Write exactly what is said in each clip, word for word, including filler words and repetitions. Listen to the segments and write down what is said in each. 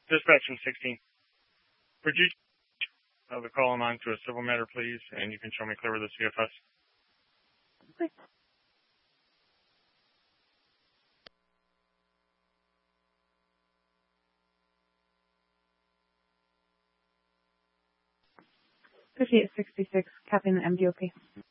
Dispatch from sixteen. Would you uh, the call on to a civil matter, please, and you can show me clear with the C F S. Okay. fifty-eight sixty-six, copying the M D O P.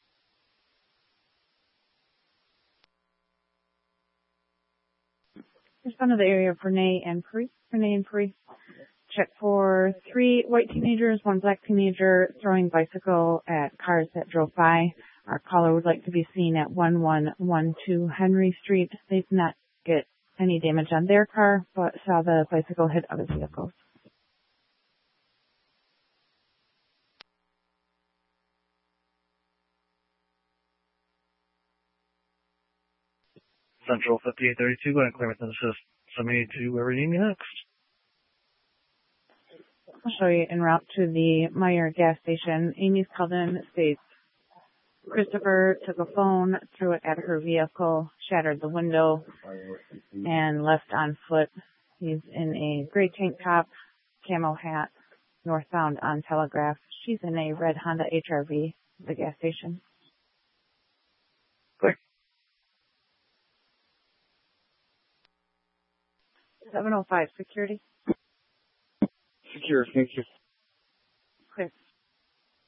Respond to the area of Renee and Puri. Renee and Puri. Check for three white teenagers, one black teenager throwing bicycle at cars that drove by. Our caller would like to be seen at one one one two Henry Street. They did not get any damage on their car, but saw the bicycle hit other vehicles. Central fifty-eight thirty-two, going to clear within assist. Somebody to wherever you need me next. I'll show you en route to the Meyer gas station. Amy's called in, states Christopher took a phone, threw it at her vehicle, shattered the window, and left on foot. He's in a gray tank top, camo hat, northbound on Telegraph. She's in a red Honda H R V at the gas station. Clear. seven oh five, security. Secure, thank you. Clear.